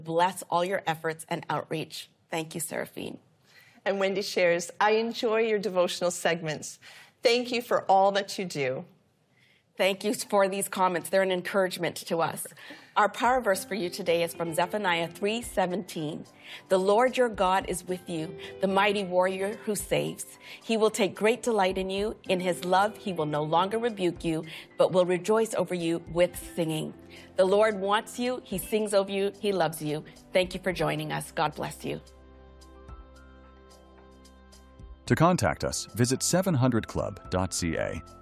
Bless all your efforts and outreach. Thank you, Seraphine. And Wendy shares, I enjoy your devotional segments. Thank you for all that you do. Thank you for these comments. They're an encouragement to us. Our power verse for you today is from Zephaniah 3:17. The Lord your God is with you, the mighty warrior who saves. He will take great delight in you. In his love, he will no longer rebuke you, but will rejoice over you with singing. The Lord wants you. He sings over you. He loves you. Thank you for joining us. God bless you. To contact us, visit 700club.ca.